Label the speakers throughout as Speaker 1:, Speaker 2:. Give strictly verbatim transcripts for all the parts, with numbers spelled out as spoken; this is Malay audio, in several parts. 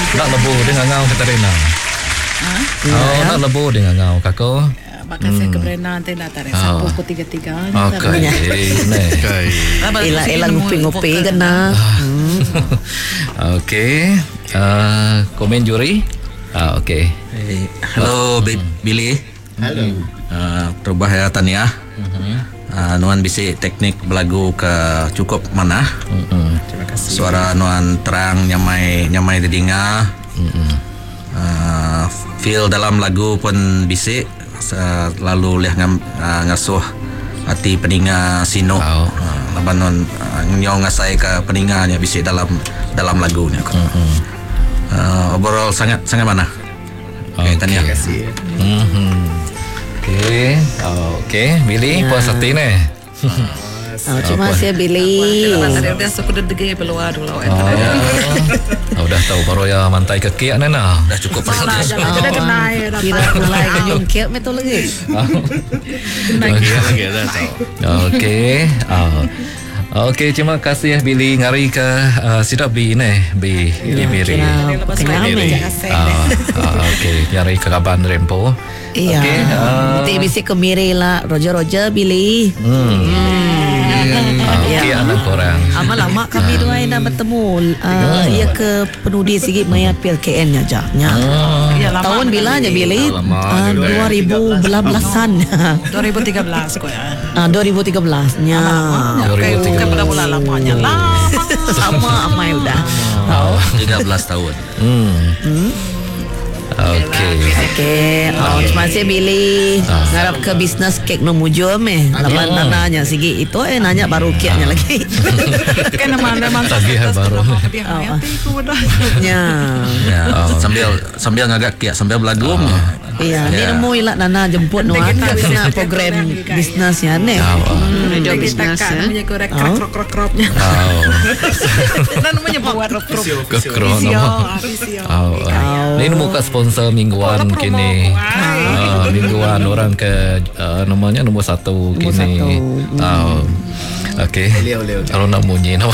Speaker 1: Nak lebu dengan ngau kata Rena.
Speaker 2: Ha?
Speaker 1: Oh, nak lebu dengan ngau kako.
Speaker 2: Makasih ke Brenda nanti nak tarik sapu ko tiga-tiga.
Speaker 1: Okay. Nah.
Speaker 3: Ela ela ngopi-ngopi kena.
Speaker 1: Okay. Uh, komen juri. Ah, okay.
Speaker 4: Hey, hello, hmm. Billy.
Speaker 5: Hello.
Speaker 4: Uh, Terbah ya Tania. Uh-huh. Uh, nuan bisi teknik belagu ke cukup mana?
Speaker 1: Uh-huh.
Speaker 4: Terima kasih. Suara nuan terang nyamai nyamai didengar. Uh-huh. Uh, feel dalam lagu pun bisi. Uh, lalu lihat ngam, uh, ngasuh hati peninga sino. Oh. Uh, laban non uh, nyong ngasai ke peninganya bisi dalam dalam lagunya. Uh-huh. Uh, overall sangat sangat mana?
Speaker 1: Okay,
Speaker 4: okay, Tania.
Speaker 5: Terima kasih.
Speaker 1: Mm-hmm. Okay, oh, okay, Billy, ya. Puas hati ni.
Speaker 3: Oh, terima kasih Billy.
Speaker 2: Tadi udah suka degil peluar dulu.
Speaker 1: Oh, dah tahu baru ya mantai kekek nana.
Speaker 4: Dah cukup
Speaker 2: Salah jangan kena kena ya.
Speaker 3: Kira mulai kejungkit metu lagi.
Speaker 1: Lagi dah tahu. Okay. Oh. Okey, terima kasih ya Billy ngari ke uh, sidap bi ni bi di Miri. Okey, ngari ke Kaban Rempo.
Speaker 3: Iya. Okay, uh, Nanti bisa ke Miri lah Roger-Roger Billy. Hmm.
Speaker 1: hmm. Okey, yeah. Anak korang.
Speaker 3: Amal lama kami dua yang dah bertemu. Uh, ia ke penulis sikit maya P L K N aja. Ya.
Speaker 1: Oh.
Speaker 2: Ya,
Speaker 3: tahun bila aja Billy? Uh, dua ribu belasan.
Speaker 2: dua ribu tiga belas kok ya.
Speaker 3: Ah, dua ribu tiga belas nya.
Speaker 2: Okey, bukan pada bulan lamanya lah.
Speaker 3: Sama amai udah.
Speaker 4: Oh, tiga belas tahun.
Speaker 1: Hmm. hmm. Okey.
Speaker 3: Okey. Oh, terima kasih Billy. Ngarap ke bisnes kek no mujum eh. Lapan nananya sikit itu eh nanya baru kiatnya lagi.
Speaker 2: Kan mana-mana
Speaker 1: tagihan baru.
Speaker 3: Ya.
Speaker 4: Ya. Sambil sambil ngagak kiat sambil belagu.
Speaker 3: Iya, ni nemu ilat Nana jemput Nuan kena program bisnesnya ni.
Speaker 2: Radio bisnes ya. Namanya korek krok krok kropnya. Namanya buat krok
Speaker 1: krok. Ini nemu ke sponsor mingguan kini. Mingguan orang ke namanya nombor satu kini. Okey. Kalau nak bunyi nama.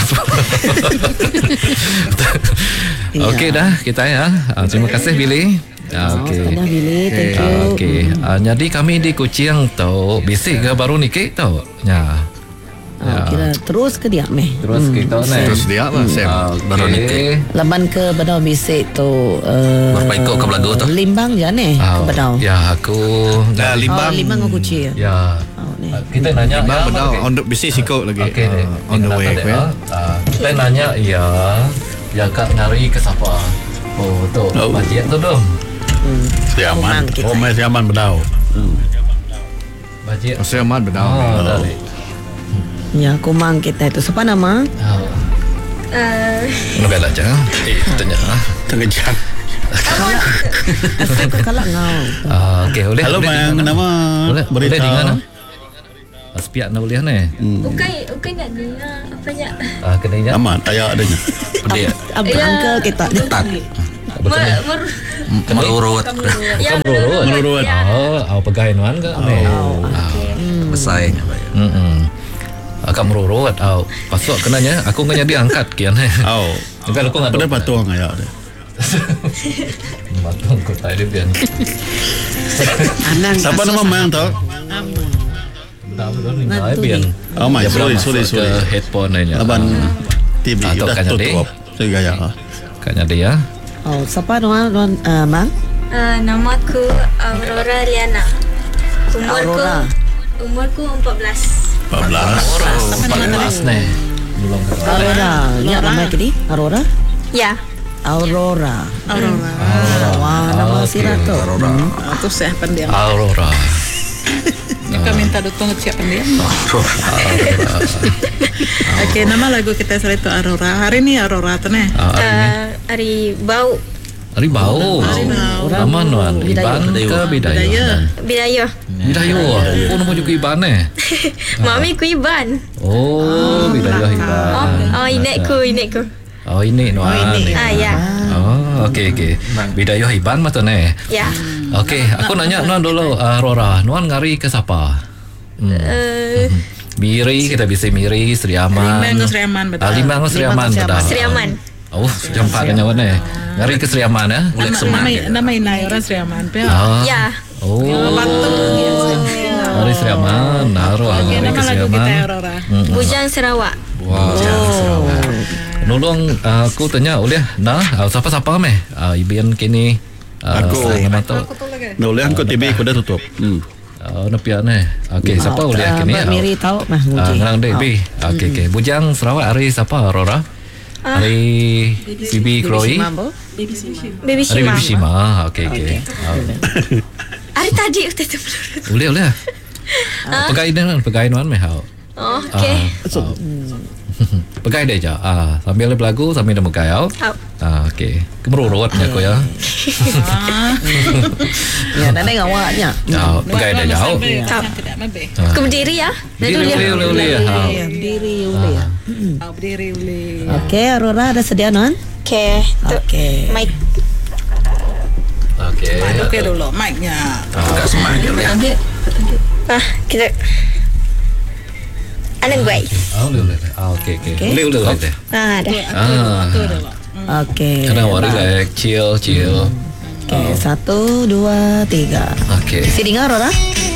Speaker 1: Okey dah kita ya. Terima kasih Billy.
Speaker 3: Okey. Dah Billy, thank you.
Speaker 1: Okey. Uh, jadi kami di Kuching tau bisik ke baru nikah tau. Ya.
Speaker 3: Ya. Kira terus ke dia meh.
Speaker 1: Terus hmm. kita ni.
Speaker 5: Terus dia lah Sam.
Speaker 1: Okay.
Speaker 4: Baru nikah.
Speaker 3: Laban ke badau bisik tu uh,
Speaker 4: berpaikok ke belagu tu.
Speaker 3: Limbang je ni oh. ke badau.
Speaker 1: Ya aku
Speaker 5: nah, limbang.
Speaker 3: Oh, limbang ke Kuching.
Speaker 1: Ya. Oh, kita nanya
Speaker 5: limbang badau on the bisik sikot lagi.
Speaker 1: Okay, uh, on the way. Uh, kita nanya ya ya kat nari ke siapa? Oh tu. Oh. Bajet tu dong.
Speaker 5: Hmm. Siaman. Oh, mai siaman bedau. Hmm.
Speaker 1: Bajet.
Speaker 5: Oh, siaman bedau.
Speaker 1: Oh, oh.
Speaker 3: Ya, kumang kita itu. Siapa nama?
Speaker 1: Oh. Uh. Nggak aja. Eh, tanya.
Speaker 5: Tengah jam.
Speaker 3: Asal kau kalah ngau.
Speaker 1: Ah, okey, boleh.
Speaker 5: Halo, Bang. Nama?
Speaker 1: Boleh. Boleh di mana? Aspiak nak boleh ni.
Speaker 6: Bukan, bukan nak ni. Apanya?
Speaker 1: Ah, kenanya.
Speaker 5: Aman, ayah adanya.
Speaker 4: Pedih.
Speaker 3: Abang kita.
Speaker 4: Detak. Merurut.
Speaker 6: Ya,
Speaker 1: merurut.
Speaker 5: Merurut.
Speaker 1: Oh, awak pegai nuan ke?
Speaker 4: Oh, besar.
Speaker 1: Hmm. Akak merurut. Awak pasok kenanya. Aku nganya dia angkat kian.
Speaker 5: Oh.
Speaker 1: Tapi aku ngadu.
Speaker 5: Pada patung ayah ada.
Speaker 1: Patung kau tak ada pian.
Speaker 3: Anang.
Speaker 5: Siapa nama Mang tau?
Speaker 1: Tak betul ni nak pian.
Speaker 5: Oh my, sorry, sorry, sorry.
Speaker 1: Headphone ni.
Speaker 5: Laban T V
Speaker 1: dah
Speaker 5: tutup. Saya gaya.
Speaker 1: Kanya dia.
Speaker 3: Oh, siapa nama Nuan uh, Mang?
Speaker 6: Uh, nama aku Aurora Liana. Umurku
Speaker 3: Aurora.
Speaker 6: Umurku empat belas.
Speaker 5: empat belas.
Speaker 1: empat belas ni. Belum ke.
Speaker 3: Aurora. Ya nama ke ni? Aurora?
Speaker 6: Ya.
Speaker 3: Aurora.
Speaker 2: Aurora.
Speaker 3: Wah, nama sirah tu.
Speaker 4: Aurora.
Speaker 2: Itu saya pendiam.
Speaker 1: Aurora.
Speaker 2: Kita minta dukung siap pendiam. Okey, nama lagu kita selalu itu Aurora. Hari ni Aurora tu ni.
Speaker 6: Hari bau.
Speaker 1: Hari bau. Nama nuan. Iban ke Bidaya?
Speaker 6: Bidaya.
Speaker 1: Bidaya. Oh, nama juga Iban eh.
Speaker 6: Mami ku Iban.
Speaker 1: Oh, Bidaya Iban.
Speaker 6: Oh, inekku, inekku.
Speaker 1: Oh, ini nuan.
Speaker 6: Ah, ya.
Speaker 1: Oh, okey okey. Bidaya Iban mata ni.
Speaker 6: Ya.
Speaker 1: Okey, aku nanya nuan dulu, Aurora. Nuan ngari ke siapa?
Speaker 6: Eh,
Speaker 1: Miri, kita bisa Miri, Sri Aman.
Speaker 2: Limbang Sri Aman betul.
Speaker 1: Ah, Limbang Sri Aman betul.
Speaker 6: Sri Aman.
Speaker 1: Oh, jam empat kan nyawa ni. Ngari ke Seriaman ya?
Speaker 4: Mulai
Speaker 2: Nama
Speaker 4: semak.
Speaker 2: nama nama inai orang Seriaman pe.
Speaker 1: Ah.
Speaker 6: Ya.
Speaker 1: Oh.
Speaker 2: Batu.
Speaker 1: Ngari Seriaman, naruh
Speaker 2: Okey,
Speaker 1: ngari
Speaker 2: nama
Speaker 1: ke
Speaker 2: lagu kita
Speaker 1: Seriaman.
Speaker 2: Aurora.
Speaker 6: Bujang Sarawak.
Speaker 1: Wow. Nolong uh, aku tanya oleh nah uh, siapa-siapa meh uh, Ibian kini uh,
Speaker 5: Aku.
Speaker 1: nama tu
Speaker 5: Nah, oleh angkut T V aku dah tutup. Hmm.
Speaker 1: uh, napian eh. Okey, siapa oleh
Speaker 3: Ah,
Speaker 1: kini?
Speaker 3: Mbak Miri tahu mah
Speaker 1: Ah,
Speaker 3: muji.
Speaker 1: ngarang dek B. Okey okey. Bujang Sarawak hari siapa Aurora? Hari Bibi Kroi.
Speaker 3: Mambo.
Speaker 6: Baby
Speaker 1: Hari
Speaker 6: Shima.
Speaker 1: Bibi Shima. Okey okey.
Speaker 6: Hari tadi kita tu.
Speaker 1: Boleh boleh. Pegai dan pegai nuan meh hau.
Speaker 6: Oh, okey.
Speaker 1: Pegai deh je. Ah, sambil berlagu sambil dah pegai au.
Speaker 6: Hau.
Speaker 1: Ah, okey. Kemerurutnya aku ya.
Speaker 3: Ya, nenek awaknya.
Speaker 1: Ah, pegai deh jauh.
Speaker 2: Tidak mabe.
Speaker 6: Aku berdiri ya.
Speaker 1: Berdiri boleh boleh boleh. Ah.
Speaker 3: Berdiri uli ya.
Speaker 2: Au berdiri uli.
Speaker 3: Okey, Aurora ada sedia non?
Speaker 6: Okey. Tu.
Speaker 3: Okey.
Speaker 6: Mic.
Speaker 1: Okey.
Speaker 2: Okey dulu mic-nya.
Speaker 4: Buka semak dia.
Speaker 6: Ah, kita. Anan gue.
Speaker 1: Ah, boleh boleh. Ah, okey okey. Boleh boleh boleh.
Speaker 6: Ah, dah.
Speaker 1: Ah.
Speaker 3: Okey.
Speaker 1: Kena worry like chill chill.
Speaker 3: Okey, satu, dua, tiga.
Speaker 1: Okey.
Speaker 3: Si dengar Aurora?